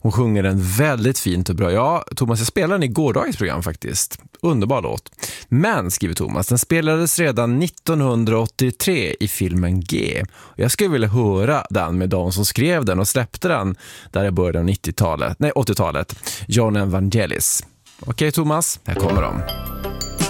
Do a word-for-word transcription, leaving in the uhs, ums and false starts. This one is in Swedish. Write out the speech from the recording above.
Hon sjunger den väldigt fint och bra. Ja, Thomas, jag spelade den i gårdagens program faktiskt. Underbar låt. Men, skriver Thomas, den spelades redan nittonhundraåttiotre i filmen G. Jag skulle vilja höra den med de som skrev den och släppte den där i början av nittiotalet, nej åttiotalet. John Evangelis. Okej, Thomas, här kommer de.